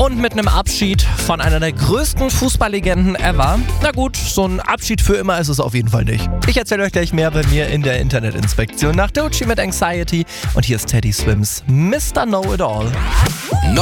Und mit einem Abschied von einer der größten Fußballlegenden ever. Na gut, so ein Abschied für immer ist es auf jeden Fall nicht. Ich erzähle euch gleich mehr bei mir in der Internetinspektion nach Doechii mit Anxiety. Und hier ist Teddy Swims Mr. Know It All.